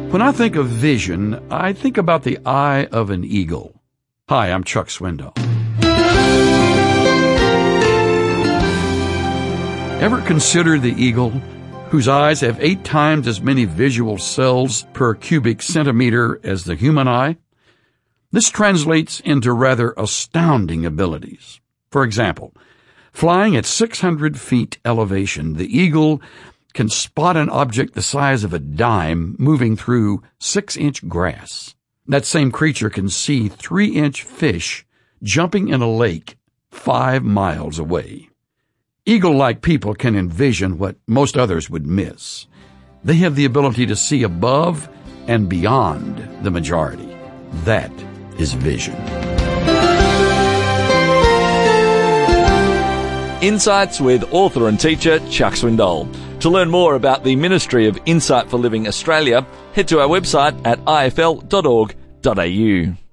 When I think of vision, I think about the eye of an eagle. Hi, I'm Chuck Swindoll. Ever consider the eagle, whose eyes have 8 times as many visual cells per cubic centimeter as the human eye? This translates into rather astounding abilities. For example, flying at 600 feet elevation, the eagle can spot an object the size of a dime moving through 6-inch grass. That same creature can see 3-inch fish jumping in a lake 5 miles away. Eagle-like people can envision what most others would miss. They have the ability to see above and beyond the majority. That is vision. Insights with author and teacher Chuck Swindoll. To learn more about the Ministry of Insight for Living Australia, head to our website at ifl.org.au.